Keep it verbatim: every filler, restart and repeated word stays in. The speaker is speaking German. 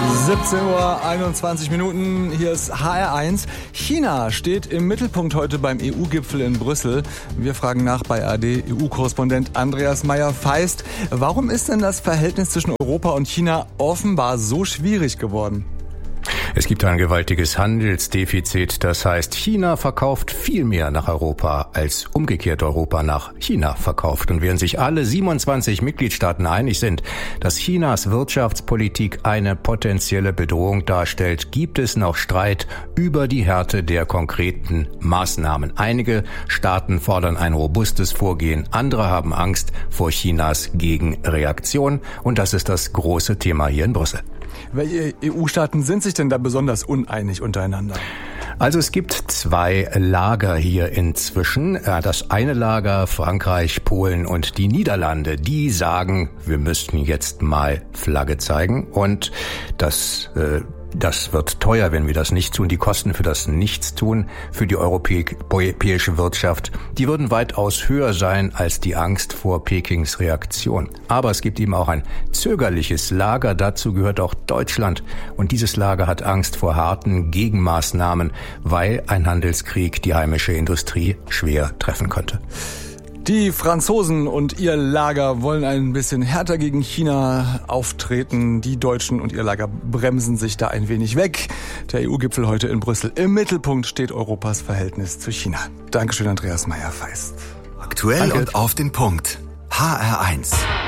siebzehn Uhr einundzwanzig Minuten, hier ist H R eins. China steht im Mittelpunkt heute beim E U-Gipfel in Brüssel. Wir fragen nach bei A R D E U-Korrespondent Andreas Meyer-Feist. Warum ist denn das Verhältnis zwischen Europa und China offenbar so schwierig geworden? Es gibt ein gewaltiges Handelsdefizit, das heißt, China verkauft viel mehr nach Europa, als umgekehrt Europa nach China verkauft. Und während sich alle siebenundzwanzig Mitgliedstaaten einig sind, dass Chinas Wirtschaftspolitik eine potenzielle Bedrohung darstellt, gibt es noch Streit über die Härte der konkreten Maßnahmen. Einige Staaten fordern ein robustes Vorgehen, andere haben Angst vor Chinas Gegenreaktion. Und das ist das große Thema hier in Brüssel. Welche E U-Staaten sind sich denn da besonders uneinig untereinander? Also es gibt zwei Lager hier inzwischen. Das eine Lager, Frankreich, Polen und die Niederlande, die sagen, wir müssten jetzt mal Flagge zeigen. Und das äh, Das wird teuer, wenn wir das nicht tun. Die Kosten für das Nichtstun für die europäische Wirtschaft, die würden weitaus höher sein als die Angst vor Pekings Reaktion. Aber es gibt eben auch ein zögerliches Lager. Dazu gehört auch Deutschland. Und dieses Lager hat Angst vor harten Gegenmaßnahmen, weil ein Handelskrieg die heimische Industrie schwer treffen könnte. Die Franzosen und ihr Lager wollen ein bisschen härter gegen China auftreten. Die Deutschen und ihr Lager bremsen sich da ein wenig weg. Der E U-Gipfel heute in Brüssel. Im Mittelpunkt steht Europas Verhältnis zu China. Dankeschön, Andreas Meyer-Feist. Aktuell Danke. Und auf den Punkt. H R eins.